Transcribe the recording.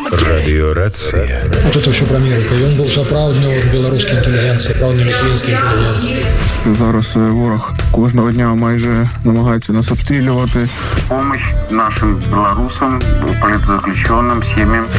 Радиорация. Вот это все про Америку. Ён быў сапраўдны беларускі інтэлігент, сапраўдны літвінскі інтэлігент. Зараз ворог кожного дня майже намагається нас обстрілювати. Помощь нашим белорусам, политзаключенным, семьям.